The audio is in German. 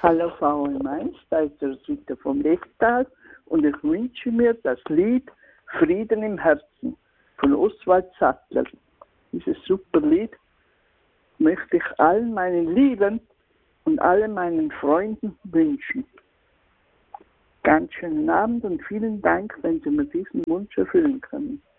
Hallo Frau Mais, da ist der Rita vom Lechtal und ich wünsche mir das Lied Frieden im Herzen von Oswald Sattler. Dieses super Lied möchte ich allen meinen Lieben und allen meinen Freunden wünschen. Ganz schönen Abend und vielen Dank, wenn Sie mir diesen Wunsch erfüllen können.